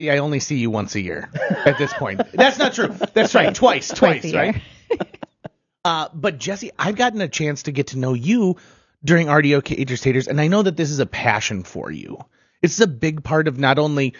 I only see you once a year at this point. That's not true. That's right. Twice, right? But Jesse, I've gotten a chance to get to know you during RDO Caters Taters, and I know that this is a passion for you. It's a big part of not only,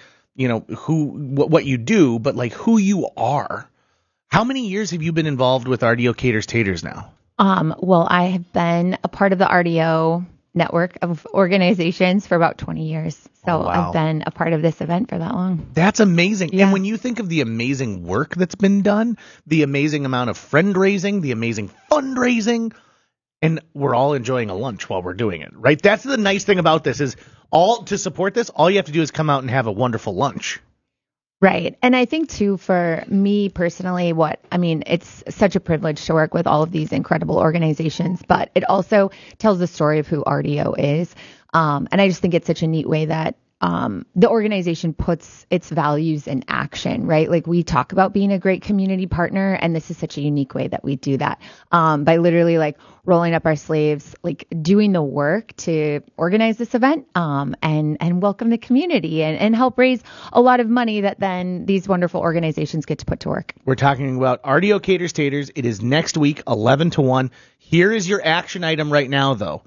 what you do, but like who you are. How many years have you been involved with RDO Caters Taters now? Well, I have been a part of the RDO network of organizations for about 20 years. So I've been a part of this event for that long. That's amazing. Yeah. And when you think of the amazing work that's been done, the amazing amount of friend raising, the amazing fundraising, and we're all enjoying a lunch while we're doing it, right? That's the nice thing about this is to support this, all you have to do is come out and have a wonderful lunch. Right. And I think, too, for me personally, it's such a privilege to work with all of these incredible organizations, but it also tells the story of who RDO is. And I just think it's such a neat way that the organization puts its values in action, right? Like we talk about being a great community partner, and this is such a unique way that we do that by literally like rolling up our sleeves, like doing the work to organize this event and welcome the community and help raise a lot of money that then these wonderful organizations get to put to work. We're talking about RDO Caters Taters. It is next week, 11 to 1. Here is your action item right now, though.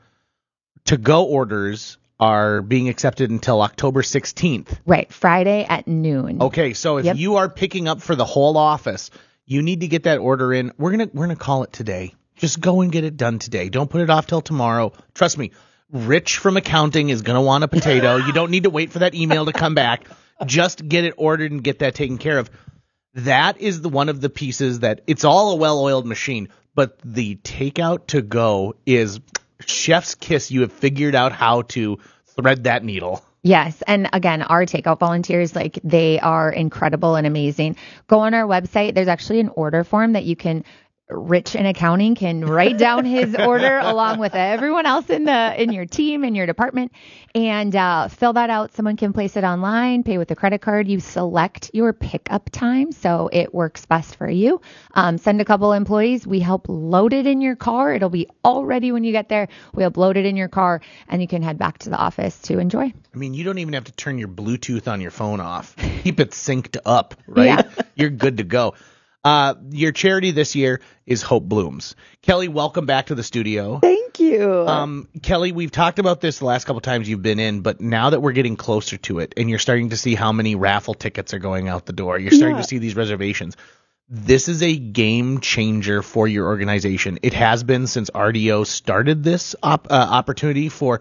To-go orders are being accepted until October 16th. Right, Friday at noon. Okay, so if you are picking up for the whole office, you need to get that order in. We're gonna call it today. Just go and get it done today. Don't put it off till tomorrow. Trust me, Rich from accounting is gonna want a potato. You don't need to wait for that email to come back. Just get it ordered and get that taken care of. That is one of the pieces that it's all a well-oiled machine, but the takeout to go is chef's kiss. You have figured out how to thread that needle. Yes. And again, our takeout volunteers, like they are incredible and amazing. Go on our website. There's actually an order form that you can Rich in accounting can write down his order along with everyone else in your team, in your department, and fill that out. Someone can place it online, pay with a credit card. You select your pickup time, so it works best for you. Send a couple employees. We help load it in your car. It'll be all ready when you get there. We help load it in your car, and you can head back to the office to enjoy. I mean, you don't even have to turn your Bluetooth on your phone off. Keep it synced up, right? Yeah. You're good to go. Your charity this year is Hope Blooms. Kelly, welcome back to the studio. Thank you. Kelly, we've talked about this the last couple times you've been in, but now that we're getting closer to it and you're starting to see how many raffle tickets are going out the door, you're starting to see these reservations. This is a game changer for your organization. It has been since RDO started this opportunity for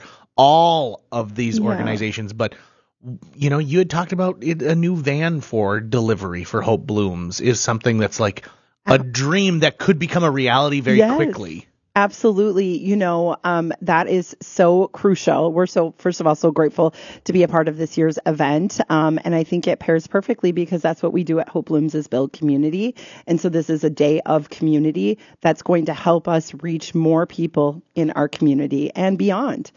all of these organizations, but you know, you had talked about a new van for delivery for Hope Blooms is something that's like a dream that could become a reality very quickly. Absolutely. You know, that is so crucial. We're first of all, so grateful to be a part of this year's event. And I think it pairs perfectly because that's what we do at Hope Blooms is build community. And so this is a day of community that's going to help us reach more people in our community and beyond.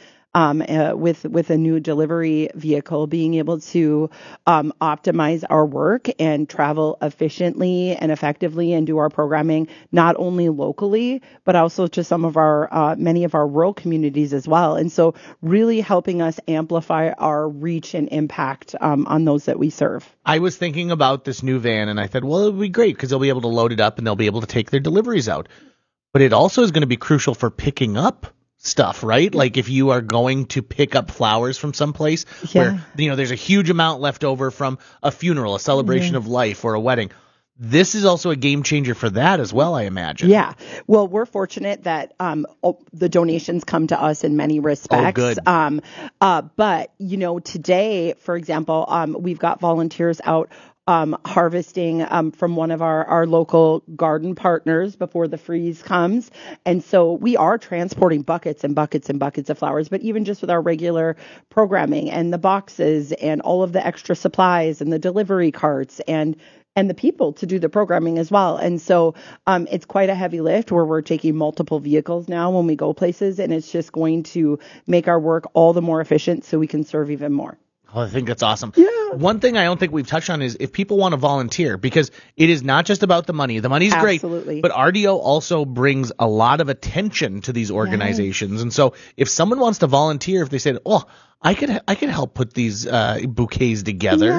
With a new delivery vehicle, being able to optimize our work and travel efficiently and effectively and do our programming not only locally, but also to some of our many of our rural communities as well. And so really helping us amplify our reach and impact on those that we serve. I was thinking about this new van and I thought, well, it would be great because they'll be able to load it up and they'll be able to take their deliveries out. But it also is going to be crucial for picking up stuff, right? Like if you are going to pick up flowers from someplace where, you know, there's a huge amount left over from a funeral, a celebration of life, or a wedding. This is also a game changer for that as well, I imagine. Yeah. Well, we're fortunate that the donations come to us in many respects. Oh, good. But, you know, today, for example, we've got volunteers out harvesting from one of our local garden partners before the freeze comes. And so we are transporting buckets and buckets and buckets of flowers, but even just with our regular programming and the boxes and all of the extra supplies and the delivery carts and the people to do the programming as well. And so it's quite a heavy lift where we're taking multiple vehicles now when we go places, and it's just going to make our work all the more efficient so we can serve even more. Oh, I think that's awesome. Yeah. One thing I don't think we've touched on is if people want to volunteer, because it is not just about the money. The money's great, but RDO also brings a lot of attention to these organizations. Yes. And so if someone wants to volunteer, if they said, oh, I could help put these bouquets together. Yes.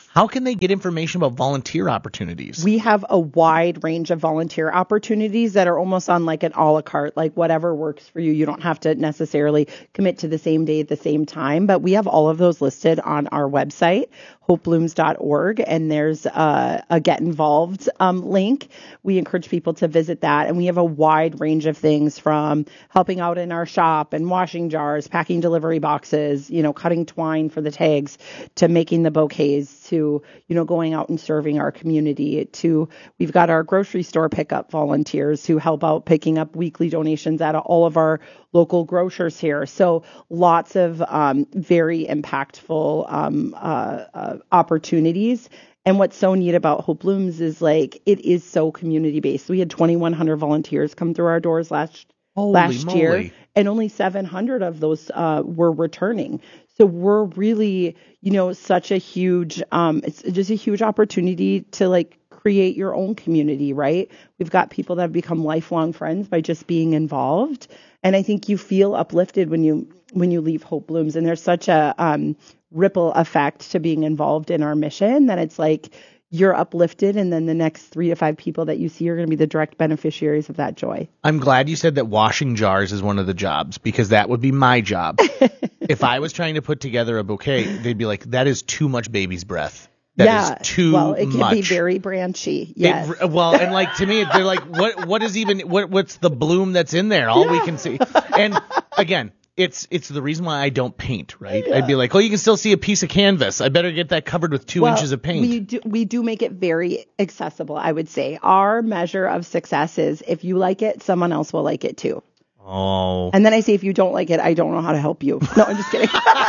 How can they get information about volunteer opportunities? We have a wide range of volunteer opportunities that are almost on like an a la carte, like whatever works for you. You don't have to necessarily commit to the same day at the same time, but we have all of those listed on our website, hopeblooms.org, and there's a Get Involved link. We encourage people to visit that, and we have a wide range of things from helping out in our shop and washing jars, packing delivery boxes, cutting twine for the tags, to making the bouquets, to going out and serving our community, to we've got our grocery store pickup volunteers who help out picking up weekly donations at all of our local grocers here. So lots of very impactful opportunities. And what's so neat about Hope Blooms is like it is so community based. We had 2,100 volunteers come through our doors last year, and only 700 of those were returning. So we're really, such a huge, it's just a huge opportunity to like create your own community, right? We've got people that have become lifelong friends by just being involved. And I think you feel uplifted when you leave Hope Blooms. And there's such a ripple effect to being involved in our mission that it's like you're uplifted, and then the next 3 to 5 people that you see are going to be the direct beneficiaries of that joy. I'm glad you said that washing jars is one of the jobs, because that would be my job. If I was trying to put together a bouquet, they'd be like, that is too much baby's breath. That is too much. Well, it can be very branchy. Yes. And like to me, they're like, what's the bloom that's in there? All we can see. And again, it's the reason why I don't paint, right? Yeah. I'd be like, you can still see a piece of canvas. I better get that covered with 2 inches of paint. We do make it very accessible, I would say. Our measure of success is if you like it, someone else will like it too. Oh. And then I say, if you don't like it, I don't know how to help you. No, I'm just kidding.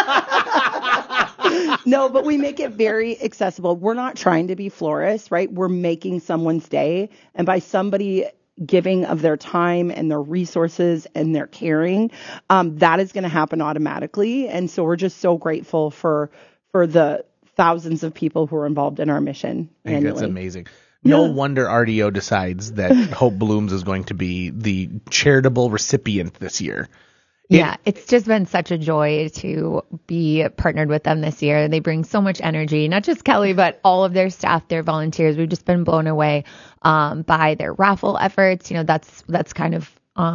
No, but we make it very accessible. We're not trying to be florists, right? We're making someone's day. And by somebody giving of their time and their resources and their caring, that is going to happen automatically. And so we're just so grateful for the thousands of people who are involved in our mission annually. I think that's amazing. No wonder RDO decides that Hope Blooms is going to be the charitable recipient this year. Yeah, it's just been such a joy to be partnered with them this year. They bring so much energy, not just Kelly, but all of their staff, their volunteers. We've just been blown away by their raffle efforts. That's kind of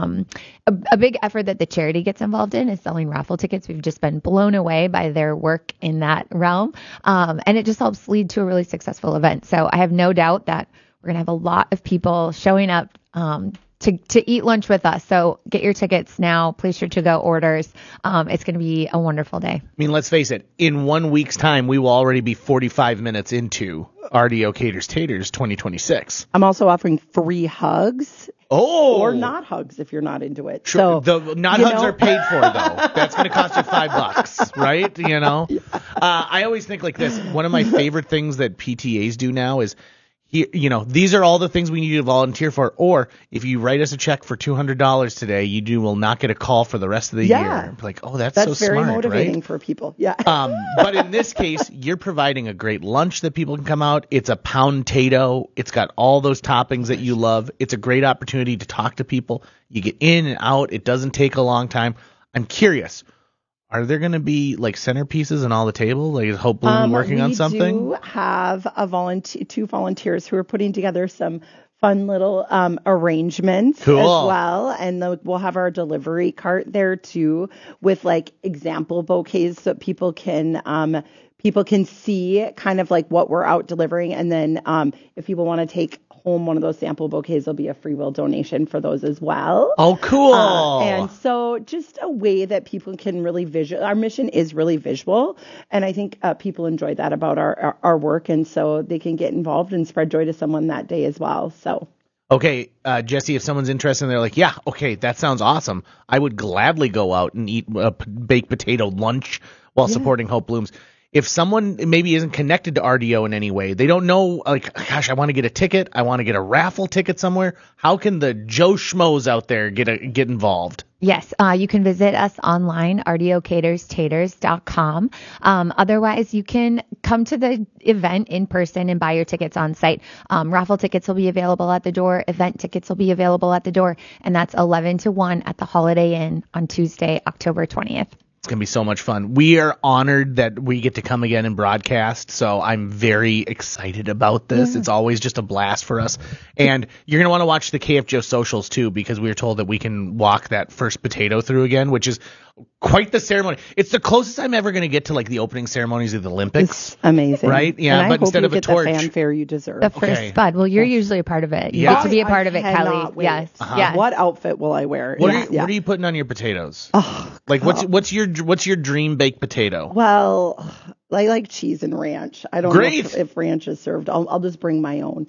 a big effort that the charity gets involved in is selling raffle tickets. We've just been blown away by their work in that realm. And it just helps lead to a really successful event. So I have no doubt that we're going to have a lot of people showing up to eat lunch with us. So get your tickets now. Place your to-go orders. It's going to be a wonderful day. I mean, let's face it. In 1 week's time, we will already be 45 minutes into RDO Caters Taters 2026. I'm also offering free hugs. Oh. Or not hugs if you're not into it. Sure. So, the not hugs are paid for, though. That's going to cost you $5, right? I always think like this. One of my favorite things that PTAs do now is, these are all the things we need you to volunteer for. Or if you write us a check for $200 today, you will not get a call for the rest of the year. Like, that's so smart, very motivating right? for people. Yeah. But in this case, you're providing a great lunch that people can come out. It's a pound-tato. It's got all those toppings that you love. It's a great opportunity to talk to people. You get in and out. It doesn't take a long time. I'm curious. Are there going to be like centerpieces on all the table? Like is Hope Bloom working on something? We do have two volunteers who are putting together some fun little arrangements as well. And we'll have our delivery cart there too with like example bouquets so people can see kind of like what we're out delivering. And then if people want to take home one of those sample bouquets, there'll be a free will donation for those as well. Oh, cool. And so just a way that people can really our mission is really visual. And I think people enjoy that about our work. And so they can get involved and spread joy to someone that day as well. So. Okay, Jesse, if someone's interested and they're like, that sounds awesome. I would gladly go out and eat a baked potato lunch while supporting Hope Blooms. If someone maybe isn't connected to RDO in any way, they don't know, like, gosh, I want to get a ticket. I want to get a raffle ticket somewhere. How can the Joe Schmoes out there get involved? Yes, you can visit us online, rdocaterstaters.com. Otherwise, you can come to the event in person and buy your tickets on site. Raffle tickets will be available at the door. Event tickets will be available at the door. And that's 11 to 1 at the Holiday Inn on Tuesday, October 20th. It's going to be so much fun. We are honored that we get to come again and broadcast, so I'm very excited about this. Yeah. It's always just a blast for us. And you're going to want to watch the KFGO socials, too, because we were told that we can walk that first potato through again, which is quite the ceremony. It's the closest I'm ever going to get to, like, the opening ceremonies of the Olympics. It's amazing. Right? Yeah, and but instead of a torch. The fanfare you deserve. The first spud. Well, you're usually a part of it. You get to be a part of it, Kelly. Wait. Yes. Yeah. What outfit will I wear? What are you putting on your potatoes? Oh, like, what's your dream baked potato? Well, I like cheese and ranch. I don't know if ranch is served. I'll just bring my own.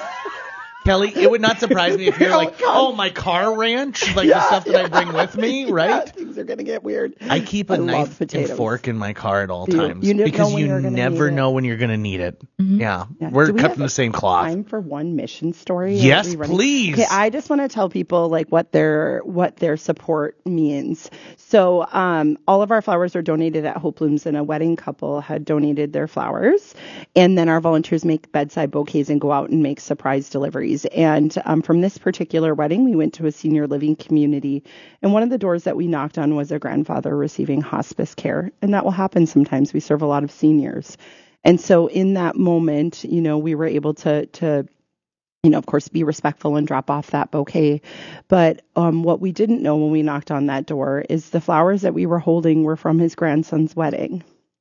Kelly, it would not surprise me if you're like, my car ranch, like the stuff that I bring with me, right? Yeah, things are going to get weird. I keep a knife and fork in my car at all times because you never know when you're going to need it. Mm-hmm. Yeah. We're cut from the same cloth. Time for one mission story? Yes, please. Okay, I just want to tell people like what their support means. So all of our flowers are donated at Hope Blooms, and a wedding couple had donated their flowers. And then our volunteers make bedside bouquets and go out and make surprise deliveries. And from this particular wedding, we went to a senior living community. And one of the doors that we knocked on was a grandfather receiving hospice care. And that will happen sometimes. We serve a lot of seniors. And so in that moment, we were able to of course, be respectful and drop off that bouquet. But what we didn't know when we knocked on that door is the flowers that we were holding were from his grandson's wedding.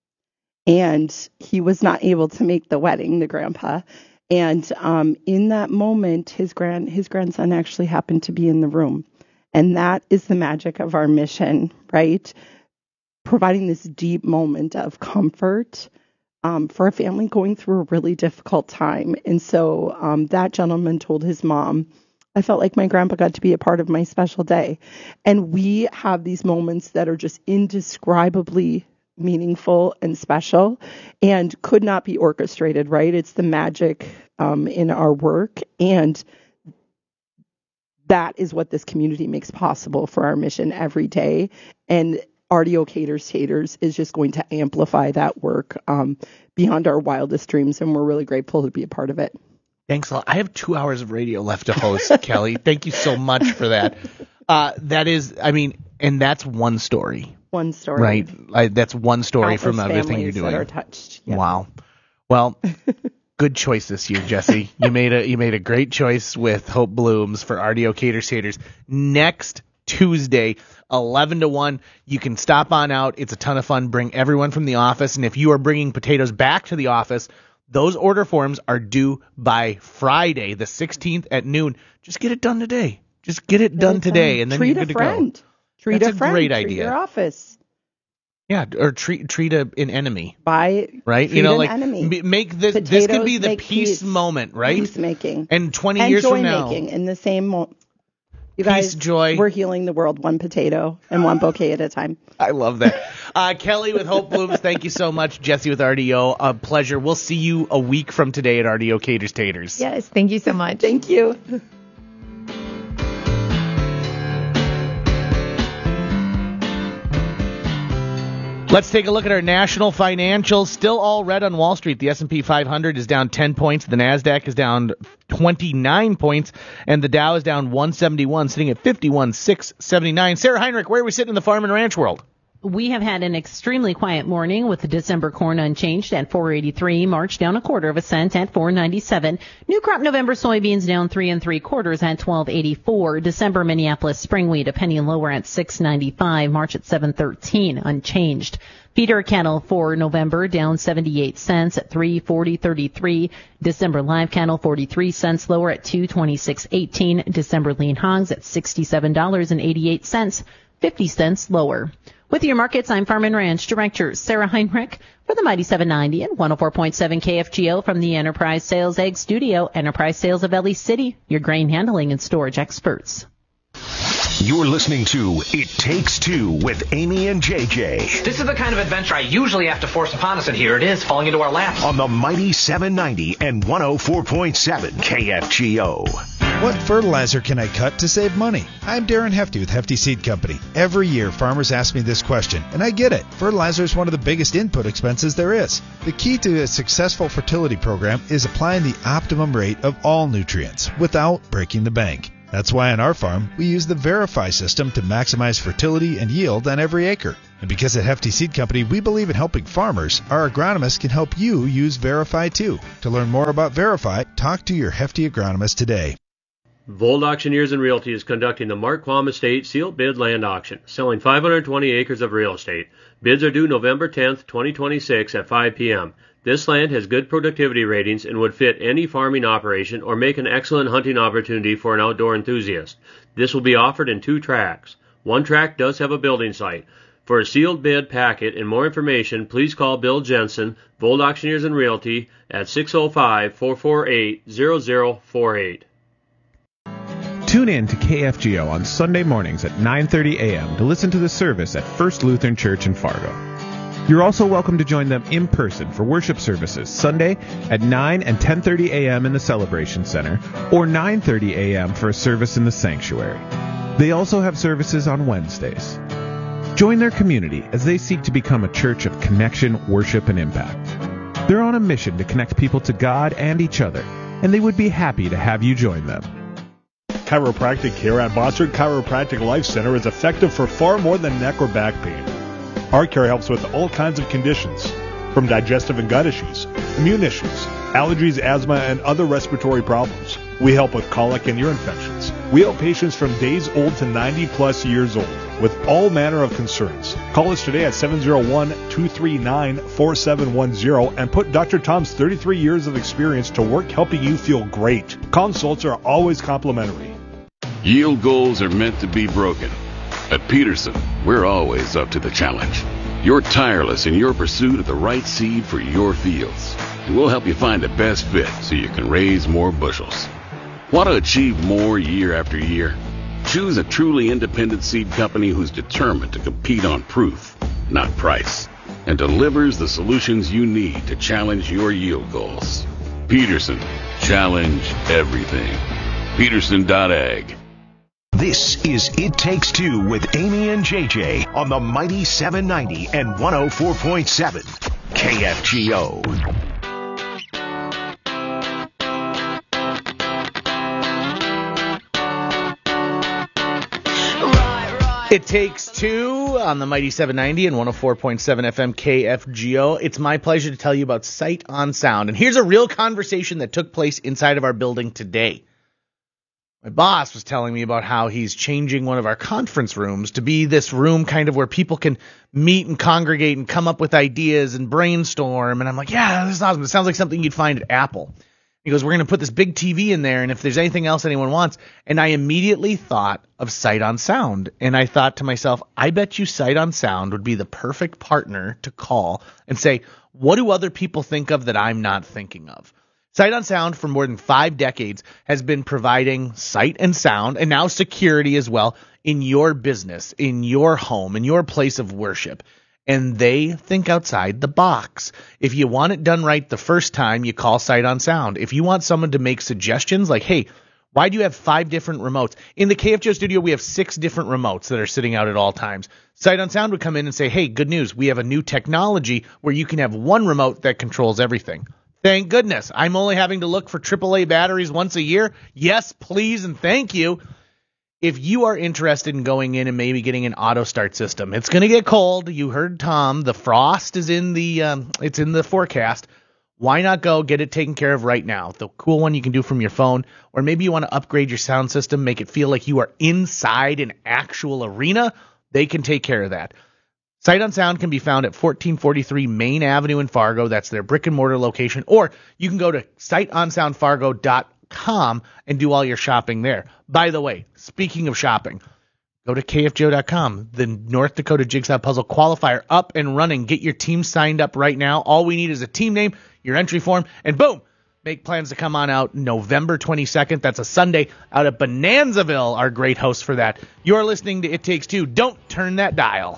And he was not able to make the wedding, the grandpa. And in that moment, his grandson actually happened to be in the room. And that is the magic of our mission, right? Providing this deep moment of comfort for a family going through a really difficult time. And so that gentleman told his mom, I felt like my grandpa got to be a part of my special day. And we have these moments that are just indescribably meaningful and special and could not be orchestrated, right? It's the magic in our work, and that is what this community makes possible for our mission every day. And RDO Caters Taters is just going to amplify that work beyond our wildest dreams, and we're really grateful to be a part of it. Thanks a lot. I have 2 hours of radio left to host, Kelly. Thank you so much for that. That is, and that's one story. One story. Right. That's one story Countless from everything you're doing. That are touched. Yeah. Wow. Well, good choice this year, Jesse. You made a great choice with Hope Blooms for RDO Caters Taters. Next Tuesday, 11 to 1. You can stop on out. It's a ton of fun. Bring everyone from the office. And if you are bringing potatoes back to the office, those order forms are due by Friday, the 16th at noon. Just get it done today. Just get it done today, and then you're good to go. Treat That's a friend. Great idea. Treat your office. Yeah, or treat an enemy. Right? Enemy. Make this. Potatoes, this could be the peace moment, right? Peacemaking. And 20 years from now, making in the same moment. You guys, peace, joy. We're healing the world one potato and one bouquet at a time. I love that. Kelly with Hope Blooms, thank you so much. Jesse with RDO, a pleasure. We'll see you a week from today at RDO Caters Taters. Yes, thank you so much. Thank you. Let's take a look at our national financials. Still all red on Wall Street. The S&P 500 is down 10 points. The NASDAQ is down 29 points. And the Dow is down 171, sitting at 51,679. Sarah Heinrich, where are we sitting in the farm and ranch world? We have had an extremely quiet morning with the December corn unchanged at $4.83, March down 1/4 cent at $4.97. New crop November soybeans down 3 3/4 at $12.84. December Minneapolis spring wheat a penny lower at $6.95, March at $7.13, unchanged. Feeder cattle for November down 78 cents at $3.40.33. December live cattle 43 cents lower at $2.26.18. December lean hogs at $67.88, 50 cents lower. With your markets, I'm Farm and Ranch Director Sarah Heinrich for the Mighty 790 and 104.7 KFGO from the Enterprise Sales Egg Studio. Enterprise Sales of Ellie City, your grain handling and storage experts. You're listening to It Takes Two with Amy and JJ. This is the kind of adventure I usually have to force upon us, and here it is, falling into our laps. On the Mighty 790 and 104.7 KFGO. What fertilizer can I cut to save money? I'm Darren Hefty with Hefty Seed Company. Every year, farmers ask me this question, and I get it. Fertilizer is one of the biggest input expenses there is. The key to a successful fertility program is applying the optimum rate of all nutrients without breaking the bank. That's why on our farm, we use the Verify system to maximize fertility and yield on every acre. And because at Hefty Seed Company, we believe in helping farmers, our agronomists can help you use Verify too. To learn more about Verify, talk to your Hefty agronomist today. Vold Auctioneers and Realty is conducting the Mark Quam Estate Sealed Bid Land Auction, selling 520 acres of real estate. Bids are due November 10th, 2026 at 5 p.m. This land has good productivity ratings and would fit any farming operation or make an excellent hunting opportunity for an outdoor enthusiast. This will be offered in 2 tracts. One tract does have a building site. For a sealed bid packet and more information, please call Bill Jensen, Vold Auctioneers and Realty, at 605-448-0048. Tune in to KFGO on Sunday mornings at 9:30 a.m. to listen to the service at First Lutheran Church in Fargo. You're also welcome to join them in person for worship services Sunday at 9 and 10:30 a.m. in the Celebration Center or 9:30 a.m. for a service in the sanctuary. They also have services on Wednesdays. Join their community as they seek to become a church of connection, worship, and impact. They're on a mission to connect people to God and each other, and they would be happy to have you join them. Chiropractic care at Bossard Chiropractic Life Center is effective for far more than neck or back pain. Our care helps with all kinds of conditions, from digestive and gut issues, immune issues, allergies, asthma, and other respiratory problems. We help with colic and ear infections. We help patients from days old to 90-plus years old with all manner of concerns. Call us today at 701-239-4710 and put Dr. Tom's 33 years of experience to work helping you feel great. Consults are always complimentary. Yield goals are meant to be broken. At Peterson, we're always up to the challenge. You're tireless in your pursuit of the right seed for your fields, and we'll help you find the best fit so you can raise more bushels. Want to achieve more year after year? Choose a truly independent seed company who's determined to compete on proof, not price, and delivers the solutions you need to challenge your yield goals. Peterson, challenge everything. Peterson.ag. This is It Takes Two with Amy and JJ on the Mighty 790 and 104.7 KFGO. It Takes Two on the Mighty 790 and 104.7 FM KFGO. It's my pleasure to tell you about Sight on Sound. And here's a real conversation that took place inside of our building today. My boss was telling me about how he's changing one of our conference rooms to be this room kind of where people can meet and congregate and come up with ideas and brainstorm. And I'm like, yeah, this is awesome. It sounds like something you'd find at Apple. He goes, we're going to put this big TV in there, and if there's anything else anyone wants. And I immediately thought of Sight on Sound. And I thought to myself, I bet you Sight on Sound would be the perfect partner to call and say, what do other people think of that I'm not thinking of? Sight on Sound, for more than 5 decades, has been providing sight and sound, and now security as well, in your business, in your home, in your place of worship. And they think outside the box. If you want it done right the first time, you call Sight on Sound. If you want someone to make suggestions like, hey, why do you have 5 different remotes? In the KFGO studio, we have 6 different remotes that are sitting out at all times. Sight on Sound would come in and say, hey, good news. We have a new technology where you can have one remote that controls everything. Thank goodness. I'm only having to look for AAA batteries once a year. Yes, please, and thank you. If you are interested in going in and maybe getting an auto start system, it's going to get cold. You heard Tom. The frost is in the forecast. Why not go get it taken care of right now? The cool one you can do from your phone, or maybe you want to upgrade your sound system, make it feel like you are inside an actual arena. They can take care of that. Sight on Sound can be found at 1443 Main Avenue in Fargo. That's their brick and mortar location. Or you can go to sightonsoundfargo.com and do all your shopping there. By the way, speaking of shopping, go to KFGO.com. The North Dakota Jigsaw Puzzle qualifier up and running. Get your team signed up right now. All we need is a team name, your entry form, and boom, make plans to come on out November 22nd. That's a Sunday out at Bonanzaville, our great host for that. You're listening to It Takes Two. Don't turn that dial.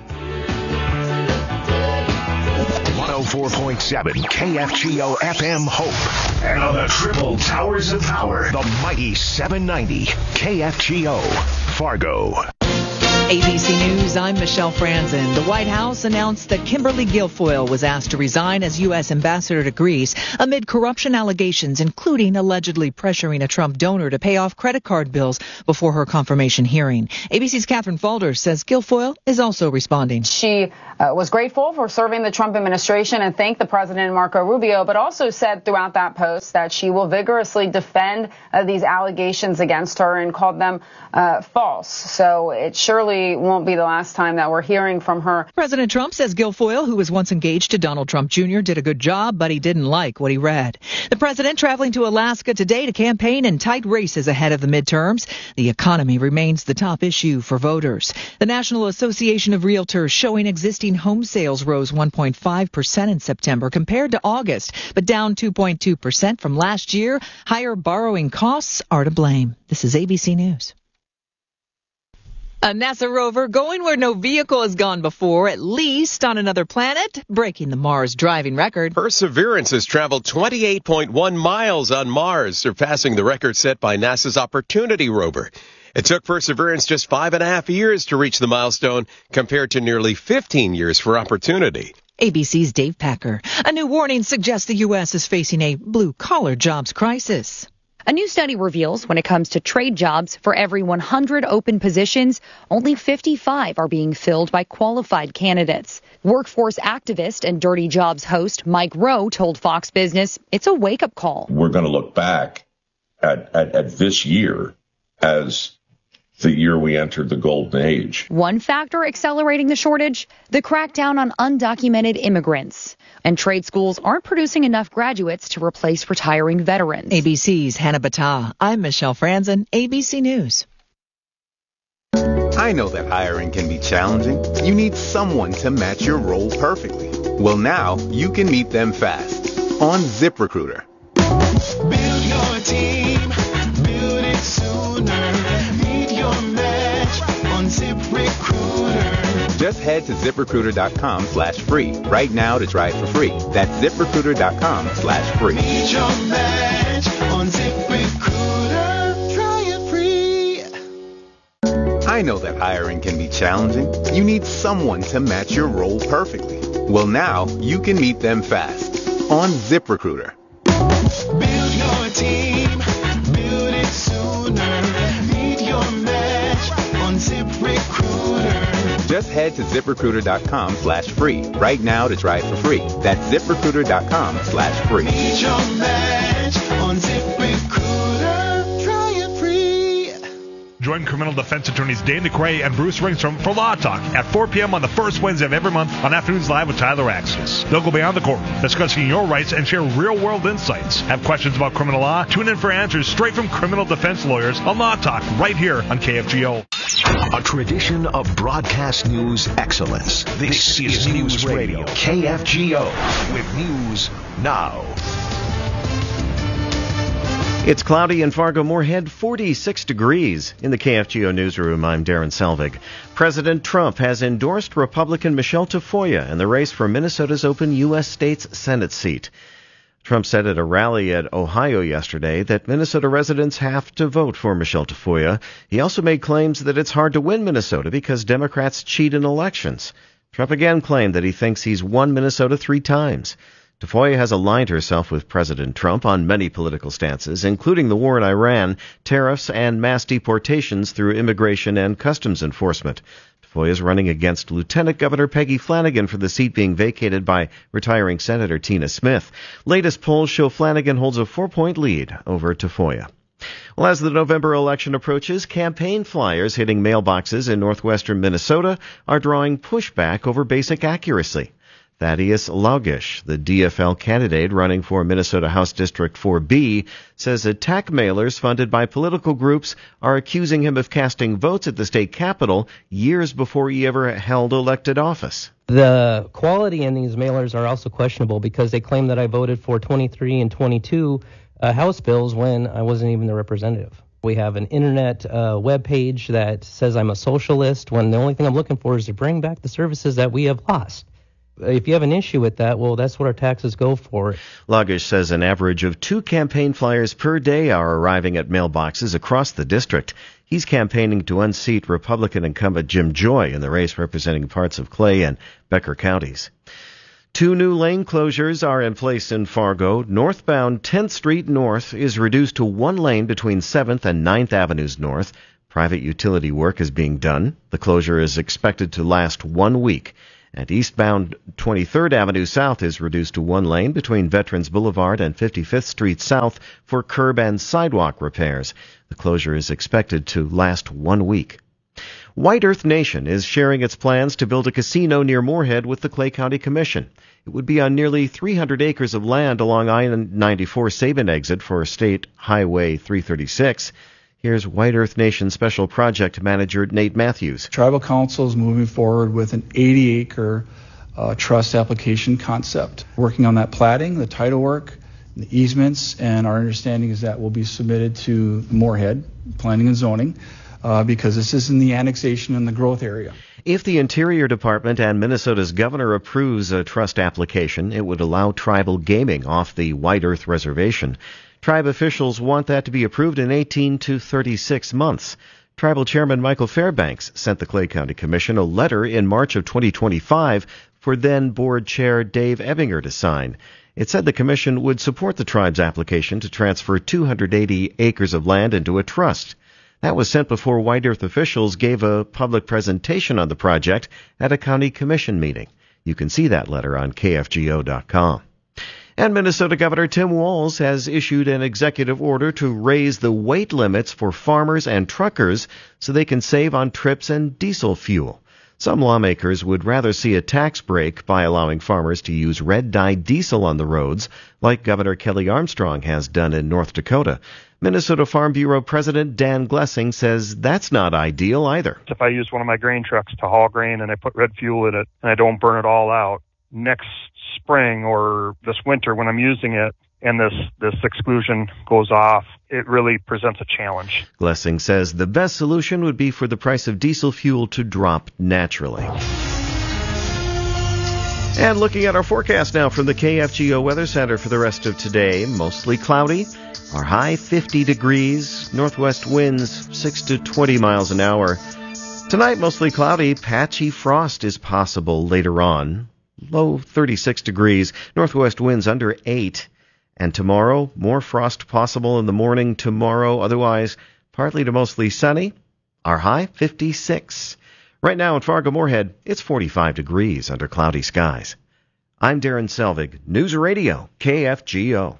104.7 KFGO FM Hope. And on the triple towers of power, the Mighty 790 KFGO Fargo. ABC News, I'm Michelle Franzen. The White House announced that Kimberly Guilfoyle was asked to resign as U.S. ambassador to Greece amid corruption allegations, including allegedly pressuring a Trump donor to pay off credit card bills before her confirmation hearing. ABC's Catherine Falder says Guilfoyle is also responding. She was grateful for serving the Trump administration and thanked the president, Marco Rubio, but also said throughout that post that she will vigorously defend these allegations against her and called them false. So it surely won't be the last time that we're hearing from her. President Trump says Guilfoyle, who was once engaged to Donald Trump Jr., did a good job, but he didn't like what he read. The president traveling to Alaska today to campaign in tight races ahead of the midterms. The economy remains the top issue for voters. The National Association of Realtors showing existing home sales rose 1.5% in September compared to August, but down 2.2% from last year. Higher borrowing costs are to blame. This is ABC News. A NASA rover going where no vehicle has gone before, at least on another planet, breaking the Mars driving record. Perseverance has traveled 28.1 miles on Mars, surpassing the record set by NASA's Opportunity rover. It took Perseverance just 5.5 years to reach the milestone, compared to nearly 15 years for Opportunity. ABC's Dave Packer. A new warning suggests the U.S. is facing a blue-collar jobs crisis. A new study reveals when it comes to trade jobs, for every 100 open positions, only 55 are being filled by qualified candidates. Workforce activist and Dirty Jobs host Mike Rowe told Fox Business it's a wake-up call. We're going to look back at this year as the year we entered the golden age. One factor accelerating the shortage, the crackdown on undocumented immigrants. And trade schools aren't producing enough graduates to replace retiring veterans. ABC's Hannah Battah. I'm Michelle Franzen, ABC News. I know that hiring can be challenging. You need someone to match your role perfectly. Well, now you can meet them fast on ZipRecruiter. Build your team, build it sooner. Meet your match on ZipRecruiter. Just head to ZipRecruiter.com/free right now to try it for free. That's ZipRecruiter.com/free. Meet your match on ZipRecruiter. Try it free. I know that hiring can be challenging. You need someone to match your role perfectly. Well, now you can meet them fast on ZipRecruiter. Build your team, build it sooner. Meet your match on ZipRecruiter. Just head to ZipRecruiter.com/free right now to try it for free. That's ZipRecruiter.com/free. Meet your match on ZipRecruiter. Try it free. Join criminal defense attorneys Dane DeCray and Bruce Ringstrom for Law Talk at 4 p.m. on the first Wednesday of every month on Afternoons Live with Tyler Axis. They'll go beyond the court, discussing your rights and share real-world insights. Have questions about criminal law? Tune in for answers straight from criminal defense lawyers on Law Talk right here on KFGO. A tradition of broadcast news excellence. This is News Radio, KFGO, with news now. It's cloudy in Fargo-Moorhead, 46 degrees. In the KFGO newsroom, I'm Darren Selvig. President Trump has endorsed Republican Michelle Tafoya in the race for Minnesota's open U.S. State's Senate seat. Trump said at a rally at Ohio yesterday that Minnesota residents have to vote for Michelle Tafoya. He also made claims that it's hard to win Minnesota because Democrats cheat in elections. Trump again claimed that he thinks he's won Minnesota 3 times. Tafoya has aligned herself with President Trump on many political stances, including the war in Iran, tariffs, and mass deportations through immigration and customs enforcement. Tafoya is running against Lieutenant Governor Peggy Flanagan for the seat being vacated by retiring Senator Tina Smith. Latest polls show Flanagan holds a 4-point lead over Tafoya. Well, as the November election approaches, campaign flyers hitting mailboxes in northwestern Minnesota are drawing pushback over basic accuracy. Thaddeus Laugish, the DFL candidate running for Minnesota House District 4B, says attack mailers funded by political groups are accusing him of casting votes at the state capitol years before he ever held elected office. The quality in these mailers are also questionable because they claim that I voted for 23 and 22 House bills when I wasn't even the representative. We have an internet web page that says I'm a socialist when the only thing I'm looking for is to bring back the services that we have lost. if you have an issue with that, well, that's what our taxes go for. Lagish says an average of 2 campaign flyers per day are arriving at mailboxes across the district. He's campaigning to unseat Republican incumbent Jim Joy in the race representing parts of Clay and Becker counties. 2 new lane closures are in place in Fargo. Northbound 10th Street North is reduced to 1 lane between 7th and 9th Avenues North. Private utility work is being done. The closure is expected to last 1 week. And eastbound 23rd Avenue South is reduced to 1 lane between Veterans Boulevard and 55th Street South for curb and sidewalk repairs. The closure is expected to last 1 week. White Earth Nation is sharing its plans to build a casino near Moorhead with the Clay County Commission. It would be on nearly 300 acres of land along I-94 Sabin exit for State Highway 336. Here's White Earth Nation Special Project Manager Nate Matthews. Tribal Council is moving forward with an 80-acre trust application concept. Working on that platting, the title work, the easements, and our understanding is that will be submitted to Moorhead Planning and Zoning because this is in the annexation and the growth area. If the Interior Department and Minnesota's governor approves a trust application, it would allow tribal gaming off the White Earth Reservation. Tribe officials want that to be approved in 18 to 36 months. Tribal Chairman Michael Fairbanks sent the Clay County Commission a letter in March of 2025 for then Board Chair Dave Ebinger to sign. It said the Commission would support the tribe's application to transfer 280 acres of land into a trust. That was sent before White Earth officials gave a public presentation on the project at a county commission meeting. You can see that letter on KFGO.com. And Minnesota Governor Tim Walz has issued an executive order to raise the weight limits for farmers and truckers so they can save on trips and diesel fuel. Some lawmakers would rather see a tax break by allowing farmers to use red-dye diesel on the roads, like Governor Kelly Armstrong has done in North Dakota. Minnesota Farm Bureau President Dan Glessing says that's not ideal either. If I use one of my grain trucks to haul grain and I put red fuel in it and I don't burn it all out, next spring or this winter when I'm using it and this exclusion goes off, it really presents a challenge. Glessing says the best solution would be for the price of diesel fuel to drop naturally. And looking at our forecast now from the KFGO Weather Center for the rest of today, mostly cloudy. Our high 50 degrees, northwest winds 6 to 20 miles an hour. Tonight, mostly cloudy, patchy frost is possible later on. Low 36 degrees, northwest winds under 8. And tomorrow, more frost possible in the morning tomorrow, otherwise partly to mostly sunny. Our high 56. Right now in Fargo-Moorhead, it's 45 degrees under cloudy skies. I'm Darren Selvig, News Radio, KFGO.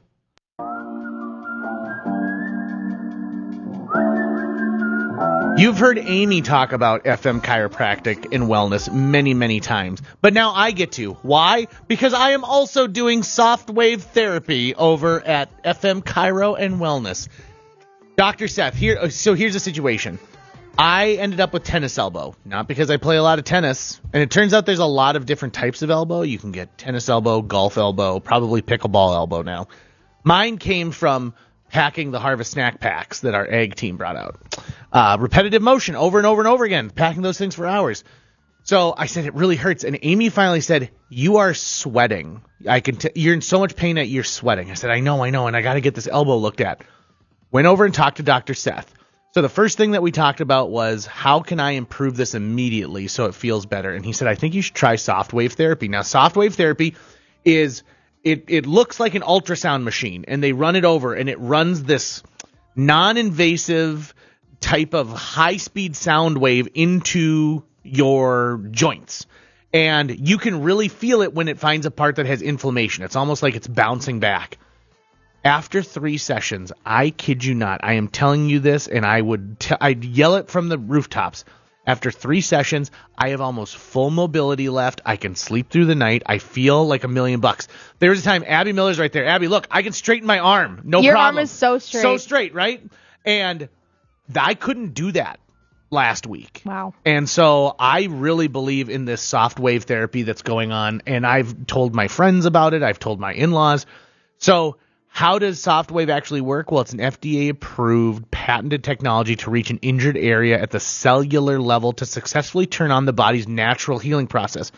You've heard Amy talk about FM chiropractic and wellness many, many times, but now I get to. Why? Because I am also doing soft wave therapy over at FM Chiro and Wellness. Dr. Seth, here's the situation. I ended up with tennis elbow, not because I play a lot of tennis, and it turns out there's a lot of different types of elbow. You can get tennis elbow, golf elbow, probably pickleball elbow now. Mine came from packing the Harvest snack packs that our egg team brought out. Repetitive motion over and over and over again, packing those things for hours. So I said, it really hurts. And Amy finally said, you are sweating. You're in so much pain that you're sweating. I said, I know, and I got to get this elbow looked at. Went over and talked to Dr. Seth. So the first thing that we talked about was, how can I improve this immediately so it feels better? And he said, I think you should try soft wave therapy. Now, soft wave therapy is, it looks like an ultrasound machine, and they run it over, and it runs this non-invasive type of high-speed sound wave into your joints. And you can really feel it when it finds a part that has inflammation. It's almost like it's bouncing back. After 3 sessions, I kid you not, I am telling you this, and I'd yell it from the rooftops. After 3 sessions, I have almost full mobility left. I can sleep through the night. I feel like $1,000,000. There was a time, Abby Miller's right there. Abby, look, I can straighten my arm. No problem. Your arm is so straight. So straight, right? And I couldn't do that last week. Wow. And so I really believe in this soft wave therapy that's going on, and I've told my friends about it. I've told my in-laws. So how does soft wave actually work? Well, it's an FDA-approved, patented technology to reach an injured area at the cellular level to successfully turn on the body's natural healing process.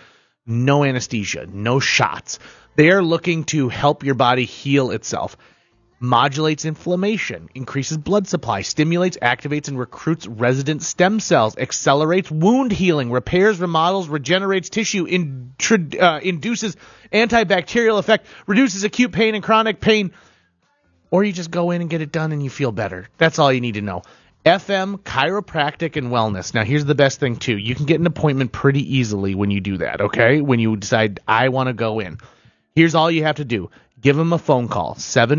no anesthesia, no shots. They are looking to help your body heal itself. Modulates inflammation, increases blood supply, stimulates, activates, and recruits resident stem cells, accelerates wound healing, repairs, remodels, regenerates tissue, induces antibacterial effect, reduces acute pain and chronic pain. Or you just go in and get it done and you feel better. That's all you need to know. FM, Chiropractic, and Wellness. Now, here's the best thing, too. You can get an appointment pretty easily when you do that, okay? When you decide, I want to go in. Here's all you have to do. Give them a phone call,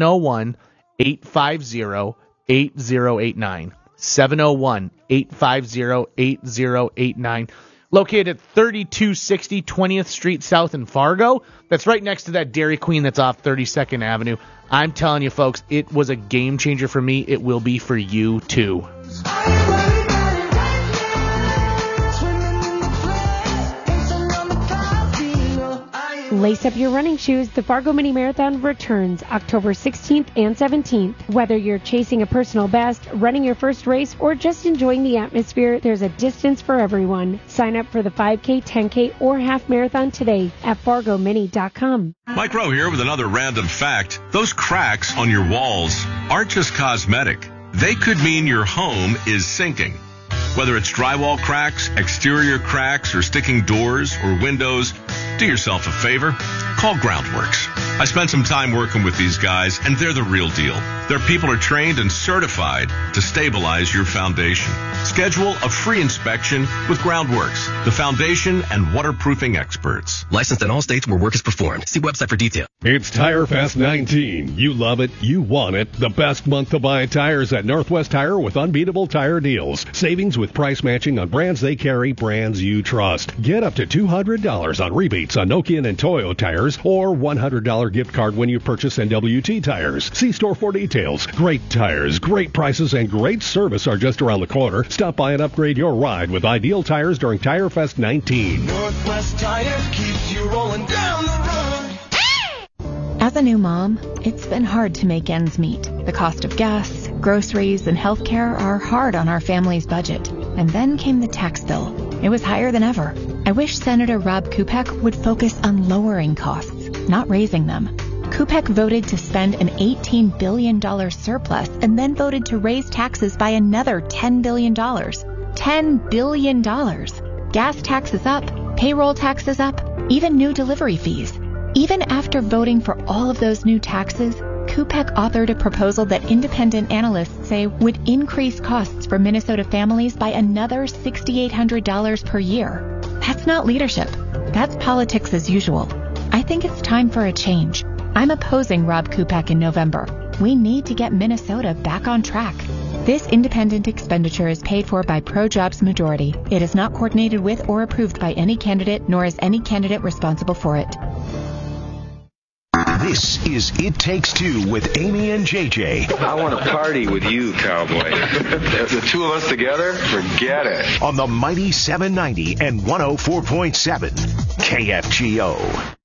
701-850-8089. 701-850-8089. Located at 3260 20th Street South in Fargo. That's right next to that Dairy Queen that's off 32nd Avenue. I'm telling you, folks, it was a game changer for me. It will be for you, too. Lace up your running shoes. The Fargo Mini Marathon returns October 16th and 17th. Whether you're chasing a personal best, running your first race, or just enjoying the atmosphere, there's a distance for everyone. Sign up for the 5K, 10K, or half marathon today at FargoMini.com. Mike Rowe here with another random fact. Those cracks on your walls aren't just cosmetic. They could mean your home is sinking. Whether it's drywall cracks, exterior cracks, or sticking doors or windows, do yourself a favor. Call Groundworks. I spent some time working with these guys, and they're the real deal. Their people are trained and certified to stabilize your foundation. Schedule a free inspection with Groundworks, the foundation and waterproofing experts. Licensed in all states where work is performed. See website for detail. It's Tire Fest 19. You love it. You want it. The best month to buy tires at Northwest Tire with unbeatable tire deals. Savings with price matching on brands they carry, brands you trust. Get up to $200 on rebates on Nokian and Toyo tires or $100 gift card when you purchase NWT tires. See store for details. Great tires, great prices, and great service are just around the corner. Stop by and upgrade your ride with Ideal Tires during Tire Fest 19. Northwest Tire keeps you rolling down the road. As a new mom, it's been hard to make ends meet. The cost of gas, groceries, and healthcare are hard on our family's budget. And then came the tax bill. It was higher than ever. I wish Senator Rob Kupek would focus on lowering costs, not raising them. Kupek voted to spend an $18 billion surplus and then voted to raise taxes by another $10 billion. $10 billion. Gas taxes up, payroll taxes up, even new delivery fees. Even after voting for all of those new taxes, Kupek authored a proposal that independent analysts say would increase costs for Minnesota families by another $6,800 per year. That's not leadership. That's politics as usual. I think it's time for a change. I'm opposing Rob Kupek in November. We need to get Minnesota back on track. This independent expenditure is paid for by Pro-Jobs Majority. It is not coordinated with or approved by any candidate, nor is any candidate responsible for it. This is It Takes Two with Amy and JJ. I want to party with you, cowboy. The two of us together, forget it. On the Mighty 790 and 104.7 KFGO.